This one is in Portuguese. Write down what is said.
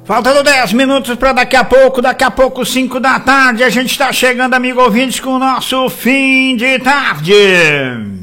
Faltando 10 minutos para daqui a pouco 5 da tarde, a gente está chegando, amigo ouvintes, com o nosso fim de tarde.